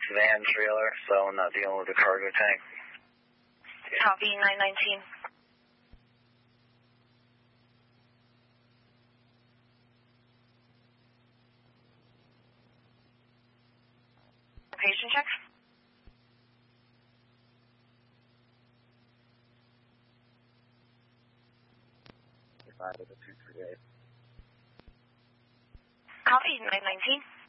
van trailer, so I'm not dealing with the cargo tank. Copy, 919. Location check. With a 238. Copy, 919.